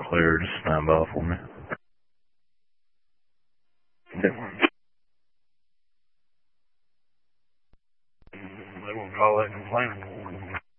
clear. Just stand by for me. They won't call that complaining.